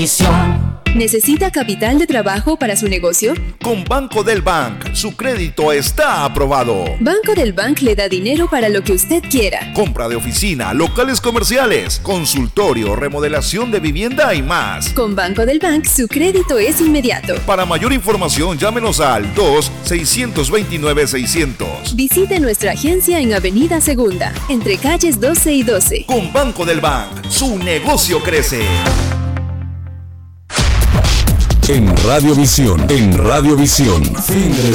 ¿Necesita capital de trabajo para su negocio? Con Banco del Bank, su crédito está aprobado. Banco del Bank le da dinero para lo que usted quiera. Compra de oficina, locales comerciales, consultorio, remodelación de vivienda y más. Con Banco del Bank, su crédito es inmediato. Para mayor información, llámenos al 2-629-600. Visite nuestra agencia en Avenida Segunda, entre calles 12 y 12. Con Banco del Bank, su negocio crece. En Radiovisión, fin de